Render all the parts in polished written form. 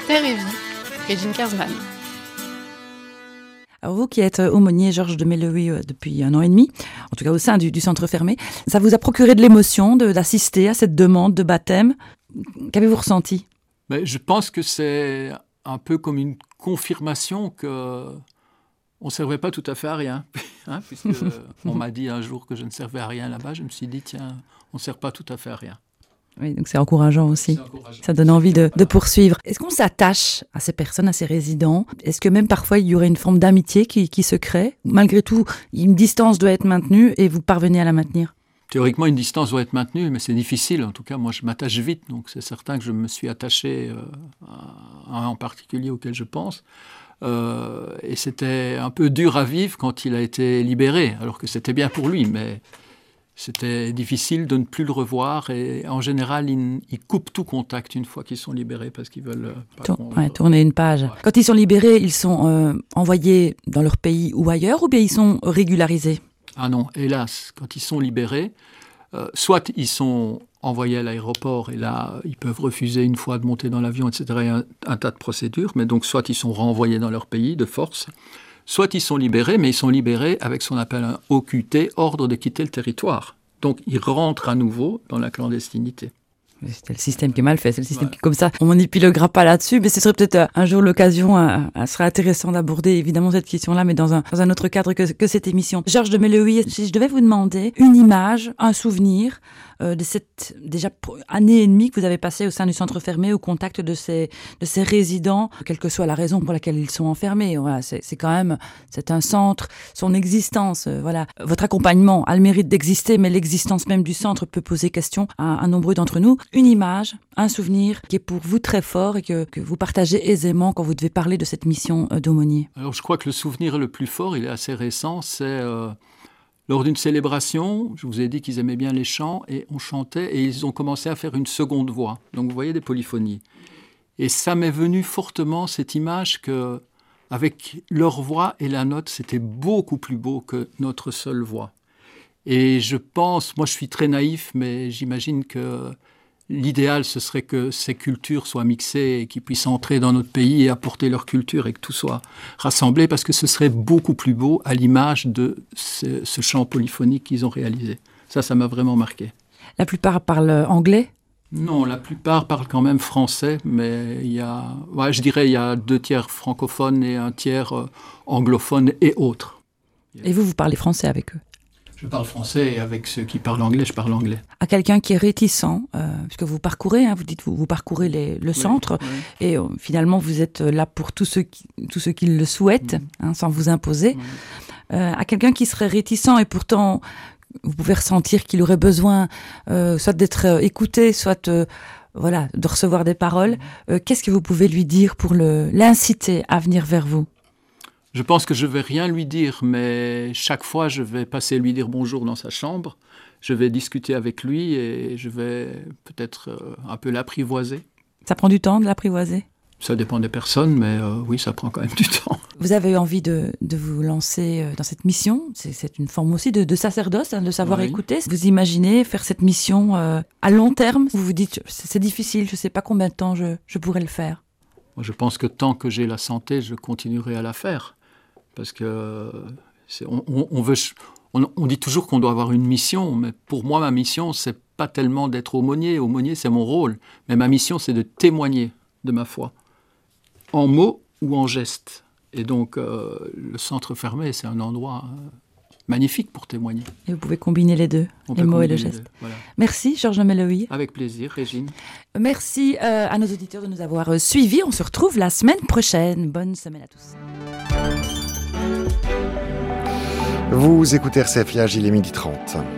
Terre et Vie, Régine Kersman. Alors vous qui êtes aumônier Georges de Mellowy depuis 1 an et demi, en tout cas au sein du centre fermé, ça vous a procuré de l'émotion d'assister à cette demande de baptême. Qu'avez-vous ressenti ? Mais je pense que c'est un peu comme une confirmation qu'on ne servait pas tout à fait à rien. Puisque on m'a dit un jour que je ne servais à rien là-bas, je me suis dit, tiens, on ne sert pas tout à fait à rien. Oui, donc c'est encourageant aussi. Ça donne envie de poursuivre. Est-ce qu'on s'attache à ces personnes, à ces résidents ? Est-ce que même parfois il y aurait une forme d'amitié qui se crée ? Malgré tout, une distance doit être maintenue et vous parvenez à la maintenir ? Théoriquement, une distance doit être maintenue, mais c'est difficile. En tout cas, moi, je m'attache vite, donc c'est certain que je me suis attaché à un en particulier auquel je pense. Et c'était un peu dur à vivre quand il a été libéré, alors que c'était bien pour lui, mais c'était difficile de ne plus le revoir. Et en général, ils coupent tout contact une fois qu'ils sont libérés parce qu'ils veulent tourner une page. Ouais. Quand ils sont libérés, ils sont envoyés dans leur pays ou ailleurs, ou bien ils sont régularisés ? Ah non, hélas, quand ils sont libérés, soit ils sont envoyés à l'aéroport et là, ils peuvent refuser une fois de monter dans l'avion, etc. Il y a un tas de procédures, mais donc soit ils sont renvoyés dans leur pays de force, soit ils sont libérés, mais ils sont libérés avec ce qu'on appelle un OQT, ordre de quitter le territoire. Donc ils rentrent à nouveau dans la clandestinité. C'est le système qui est mal fait, c'est le système qui, comme ça, on n'épiloguera pas là-dessus, mais ce serait peut-être un jour l'occasion, ce serait intéressant d'aborder évidemment cette question-là, mais dans un autre cadre que cette émission. Georges de Mellowy, si je devais vous demander une image, un souvenir de cette déjà année et demie que vous avez passée au sein du centre fermé, au contact de ces résidents, quelle que soit la raison pour laquelle ils sont enfermés. Voilà, c'est quand même, c'est un centre, son existence, voilà. Votre accompagnement a le mérite d'exister, mais l'existence même du centre peut poser question à nombreux d'entre nous. Une image, un souvenir qui est pour vous très fort et que vous partagez aisément quand vous devez parler de cette mission d'aumônier. Alors je crois que le souvenir le plus fort, il est assez récent, c'est lors d'une célébration, je vous ai dit qu'ils aimaient bien les chants et on chantait et ils ont commencé à faire une seconde voix. Donc vous voyez des polyphonies. Et ça m'est venu fortement cette image que avec leur voix et la note, c'était beaucoup plus beau que notre seule voix. Et je pense, moi je suis très naïf, mais j'imagine que l'idéal, ce serait que ces cultures soient mixées et qu'ils puissent entrer dans notre pays et apporter leur culture et que tout soit rassemblé, parce que ce serait beaucoup plus beau à l'image de ce chant polyphonique qu'ils ont réalisé. Ça m'a vraiment marqué. La plupart parlent anglais ? Non, la plupart parlent quand même français, mais je dirais il y a 2 tiers francophones et 1 tiers anglophones et autres. Et vous parlez français avec eux ? Je parle français et avec ceux qui parlent anglais, je parle anglais. À quelqu'un qui est réticent, puisque vous parcourez, vous dites vous parcourez le centre, et finalement vous êtes là pour tous ceux qui le souhaitent, sans vous imposer. À quelqu'un qui serait réticent et pourtant vous pouvez ressentir qu'il aurait besoin soit d'être écouté, soit de recevoir des paroles. Qu'est-ce que vous pouvez lui dire pour l'inciter à venir vers vous ? Je pense que je ne vais rien lui dire, mais chaque fois, je vais passer lui dire bonjour dans sa chambre. Je vais discuter avec lui et je vais peut-être un peu l'apprivoiser. Ça prend du temps de l'apprivoiser ? Ça dépend des personnes, mais oui, ça prend quand même du temps. Vous avez eu envie de vous lancer dans cette mission. C'est une forme aussi de sacerdoce, de savoir écouter. Vous imaginez faire cette mission à long terme ? Vous vous dites, c'est difficile, je ne sais pas combien de temps je pourrais le faire. Moi, je pense que tant que j'ai la santé, je continuerai à la faire. Parce que on dit toujours qu'on doit avoir une mission, mais pour moi, ma mission, c'est pas tellement d'être aumônier. Aumônier, c'est mon rôle. Mais ma mission, c'est de témoigner de ma foi, en mots ou en gestes. Et donc, le centre fermé, c'est un endroit magnifique pour témoigner. Et vous pouvez combiner les deux, les mots et le geste. Voilà. Merci, Georges de Mellowy. Avec plaisir, Régine. Merci à nos auditeurs de nous avoir suivis. On se retrouve la semaine prochaine. Bonne semaine à tous. Vous écoutez RCF, il est 12h30.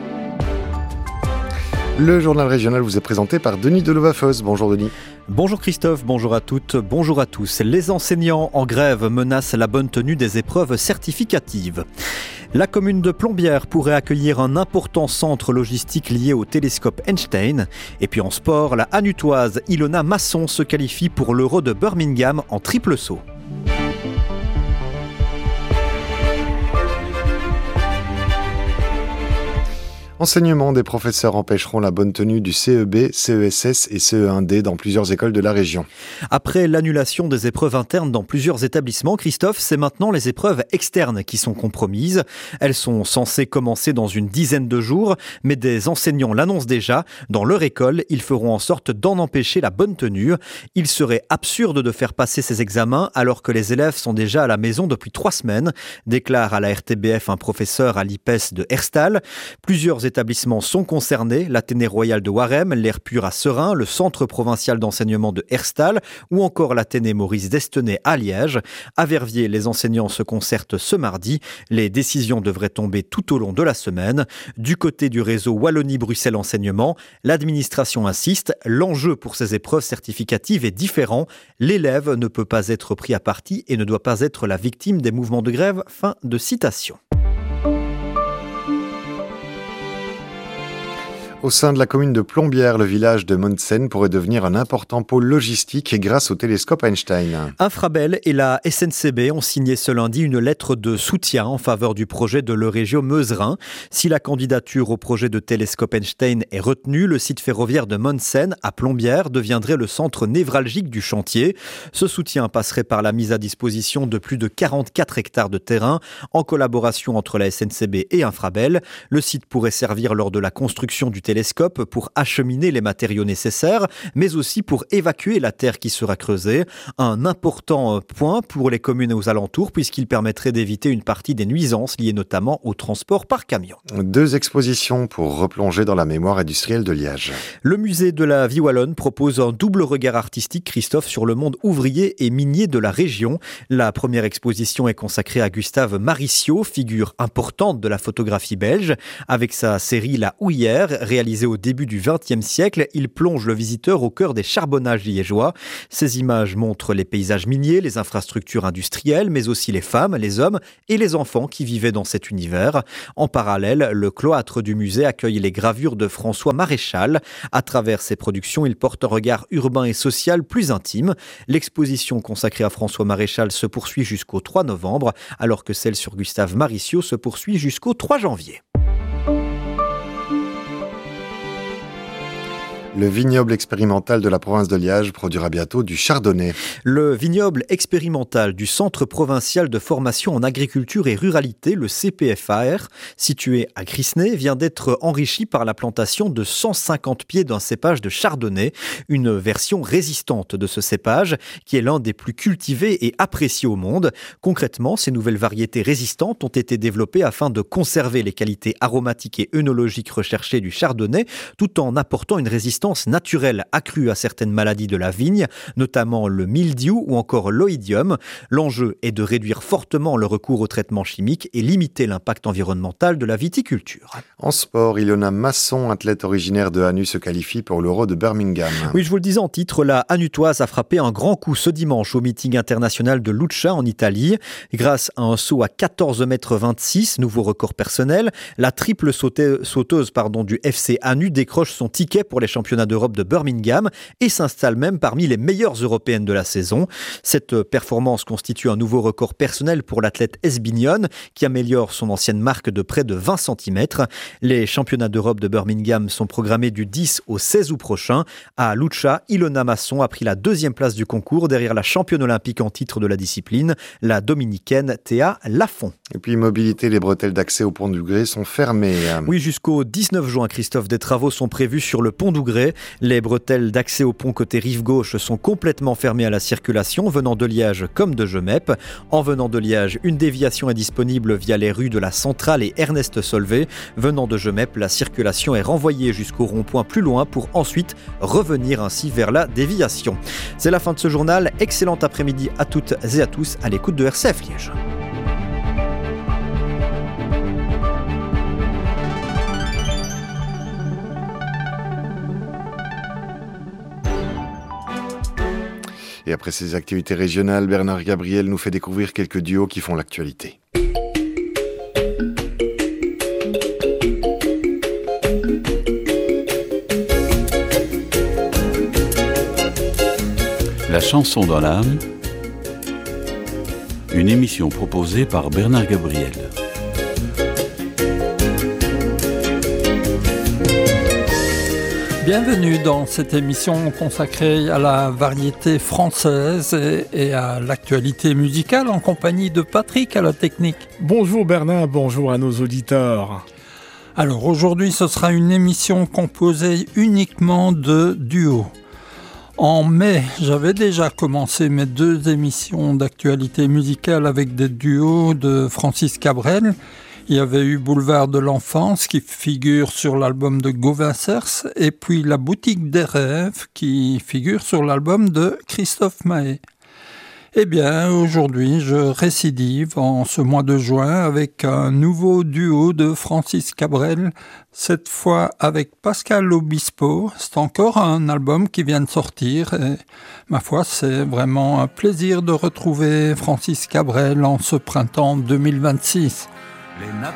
Le journal régional vous est présenté par Denis Delovafeuse. Bonjour Denis. Bonjour Christophe, bonjour à toutes, bonjour à tous. Les enseignants en grève menacent la bonne tenue des épreuves certificatives. La commune de Plombières pourrait accueillir un important centre logistique lié au télescope Einstein. Et puis en sport, la Hanutoise Ilona Masson se qualifie pour l'Euro de Birmingham en triple saut. Enseignement des professeurs empêcheront la bonne tenue du CEB, CESS et CE1D dans plusieurs écoles de la région. Après l'annulation des épreuves internes dans plusieurs établissements, Christophe, c'est maintenant les épreuves externes qui sont compromises. Elles sont censées commencer dans une dizaine de jours, mais des enseignants l'annoncent déjà. Dans leur école, ils feront en sorte d'en empêcher la bonne tenue. Il serait absurde de faire passer ces examens alors que les élèves sont déjà à la maison depuis 3 semaines, déclare à la RTBF un professeur à l'IPES de Herstal. Plusieurs établissements sont concernés, l'Athénée Royal de Waremme, l'Air Pur à Seraing, le Centre provincial d'enseignement de Herstal ou encore l'Athénée Maurice d'Estenay à Liège. À Verviers, les enseignants se concertent ce mardi. Les décisions devraient tomber tout au long de la semaine. Du côté du réseau Wallonie-Bruxelles Enseignement, l'administration insiste, l'enjeu pour ces épreuves certificatives est différent. L'élève ne peut pas être pris à partie et ne doit pas être la victime des mouvements de grève. Fin de citation. Au sein de la commune de Plombières, le village de Monsen pourrait devenir un important pôle logistique grâce au télescope Einstein. Infrabel et la SNCB ont signé ce lundi une lettre de soutien en faveur du projet de l'Euregio Meuse-Rhin. Si la candidature au projet de télescope Einstein est retenue, le site ferroviaire de Monsen à Plombières deviendrait le centre névralgique du chantier. Ce soutien passerait par la mise à disposition de plus de 44 hectares de terrain en collaboration entre la SNCB et Infrabel. Le site pourrait servir lors de la construction du télescope pour acheminer les matériaux nécessaires, mais aussi pour évacuer la terre qui sera creusée. Un important point pour les communes aux alentours, puisqu'il permettrait d'éviter une partie des nuisances liées notamment au transport par camion. 2 expositions pour replonger dans la mémoire industrielle de Liège. Le musée de la vie wallonne propose un double regard artistique, Christophe, sur le monde ouvrier et minier de la région. La première exposition est consacrée à Gustave Maricio, figure importante de la photographie belge. Avec sa série La Houillère, réalisé au début du XXe siècle, il plonge le visiteur au cœur des charbonnages liégeois. Ces images montrent les paysages miniers, les infrastructures industrielles, mais aussi les femmes, les hommes et les enfants qui vivaient dans cet univers. En parallèle, le cloître du musée accueille les gravures de François Maréchal. À travers ses productions, il porte un regard urbain et social plus intime. L'exposition consacrée à François Maréchal se poursuit jusqu'au 3 novembre, alors que celle sur Gustave Maricio se poursuit jusqu'au 3 janvier. Le vignoble expérimental de la province de Liège produira bientôt du chardonnay. Le vignoble expérimental du Centre provincial de formation en agriculture et ruralité, le CPFAR, situé à Crisnay, vient d'être enrichi par la plantation de 150 pieds d'un cépage de chardonnay, une version résistante de ce cépage qui est l'un des plus cultivés et appréciés au monde. Concrètement, ces nouvelles variétés résistantes ont été développées afin de conserver les qualités aromatiques et œnologiques recherchées du chardonnay, tout en apportant une résistance naturelle accrue à certaines maladies de la vigne, notamment le mildiou ou encore l'oïdium. L'enjeu est de réduire fortement le recours aux traitements chimiques et limiter l'impact environnemental de la viticulture. En sport, Ilona Masson, athlète originaire de Hanu, se qualifie pour l'Euro de Birmingham. Oui, je vous le disais en titre, la Hanutoise a frappé un grand coup ce dimanche au meeting international de Lucca en Italie. Grâce à un saut à 14,26 m, nouveau record personnel, la triple sauteuse du FC Hanu décroche son ticket pour les championnats d'Europe de Birmingham et s'installe même parmi les meilleures européennes de la saison. Cette performance constitue un nouveau record personnel pour l'athlète Esbignon qui améliore son ancienne marque de près de 20 cm. Les championnats d'Europe de Birmingham sont programmés du 10 au 16 août prochain. À Lucca, Ilona Masson a pris la 2e place du concours derrière la championne olympique en titre de la discipline, la dominicaine Théa Lafont. Et puis mobilité, les bretelles d'accès au pont du Gré sont fermées. Oui, jusqu'au 19 juin, Christophe, des travaux sont prévus sur le pont d'Ougré. Les bretelles d'accès au pont côté rive gauche sont complètement fermées à la circulation venant de Liège comme de Gemep. En venant de Liège, une déviation est disponible via les rues de la Centrale et Ernest Solvay. Venant de Gemep, la circulation est renvoyée jusqu'au rond-point plus loin pour ensuite revenir ainsi vers la déviation. C'est la fin de ce journal. Excellent après-midi à toutes et à tous à l'écoute de RCF Liège. Et après ces activités régionales, Bernard Gabriel nous fait découvrir quelques duos qui font l'actualité. La chanson dans l'âme, une émission proposée par Bernard Gabriel. Bienvenue dans cette émission consacrée à la variété française et à l'actualité musicale en compagnie de Patrick à la technique. Bonjour Bernard, bonjour à nos auditeurs. Alors aujourd'hui ce sera une émission composée uniquement de duos. En mai, j'avais déjà commencé mes 2 émissions d'actualité musicale avec des duos de Francis Cabrel. Il y avait eu Boulevard de l'Enfance qui figure sur l'album de Gauvin Cers et puis La Boutique des Rêves qui figure sur l'album de Christophe Maé. Eh bien, aujourd'hui, je récidive en ce mois de juin avec un nouveau duo de Francis Cabrel, cette fois avec Pascal Obispo. C'est encore un album qui vient de sortir et ma foi, c'est vraiment un plaisir de retrouver Francis Cabrel en ce printemps 2026. Les nappes